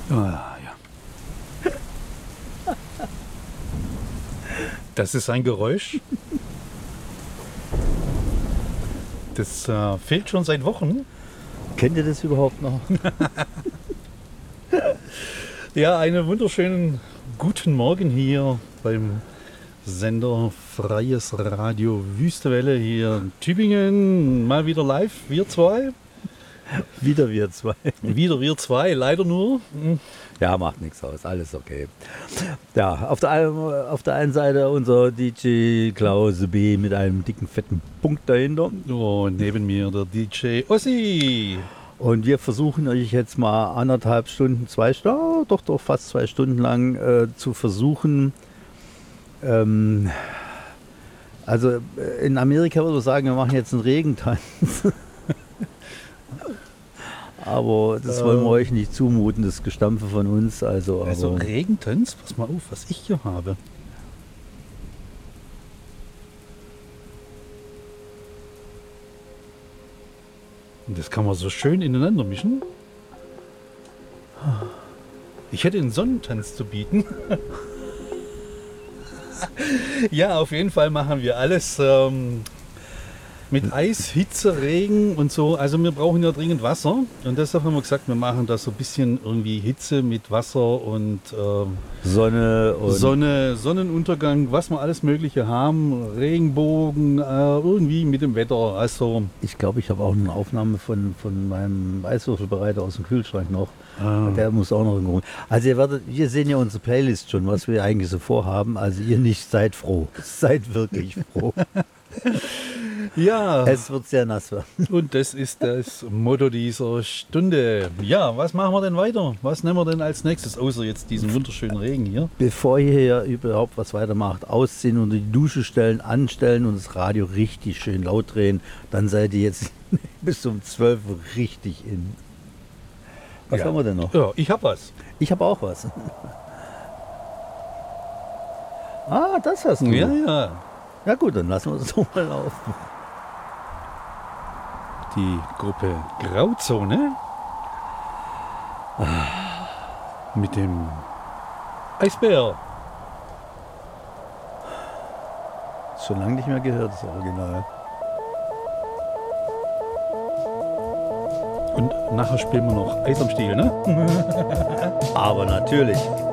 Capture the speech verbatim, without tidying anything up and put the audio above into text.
Ah, ja. Das ist ein Geräusch. Das äh, fehlt schon seit Wochen. Kennt ihr das überhaupt noch? Ja, einen wunderschönen guten Morgen hier beim Sender Freies Radio Wüstewelle hier in Tübingen. Mal wieder live, wir zwei. Wieder wir zwei. Wieder wir zwei, leider nur. Ja, macht nichts aus, alles okay. Ja, auf der, einen- auf der einen Seite unser D J Klaus B. mit einem dicken, fetten Punkt dahinter. Und neben mir der D J Ossi. Und wir versuchen euch jetzt mal anderthalb Stunden, zwei Stunden, doch, doch fast zwei Stunden lang äh, zu versuchen. Ähm, also äh, in Amerika würde ich sagen, wir machen jetzt einen Regentanz. Aber das wollen wir euch nicht zumuten, das Gestampfe von uns. Also, Also aber, Regentanz, pass mal auf, was ich hier habe. Und das kann man so schön ineinander mischen. Ich hätte einen Sonnentanz zu bieten. Ja, auf jeden Fall machen wir alles ähm, mit Eis, Hitze, Regen und so. Also wir brauchen ja dringend Wasser. Und deshalb haben wir gesagt, wir machen da so ein bisschen irgendwie Hitze mit Wasser und ähm, Sonne und Sonne, Sonnenuntergang, was wir alles Mögliche haben. Regenbogen, äh, irgendwie mit dem Wetter. Also ich glaube, ich habe auch eine Aufnahme von, von meinem Eiswürfelbereiter aus dem Kühlschrank noch. Ah. Der muss auch noch irgendwo. Also ihr werdet, wir sehen ja unsere Playlist schon, was wir eigentlich so vorhaben. Also ihr nicht, seid froh. Seid wirklich froh. ja, Es wird sehr nass werden. und das ist das Motto dieser Stunde. Ja, was machen wir denn weiter? Was nehmen wir denn als nächstes, außer jetzt diesen wunderschönen Regen hier? Bevor ihr hier überhaupt was weitermacht, ausziehen und die Dusche stellen, anstellen und das Radio richtig schön laut drehen, dann seid ihr jetzt bis um zwölf Uhr richtig in. Was Ja. haben wir denn noch? Ja, ich hab was. Ich habe auch was. Ah, das hast du. Ja, ja. Ja gut, dann lassen wir es doch mal laufen. Die Gruppe Grauzone mit dem Eisbär. Schon lange nicht mehr gehört, das Original. Und nachher spielen wir noch Eis am Stiel, ne? Aber natürlich.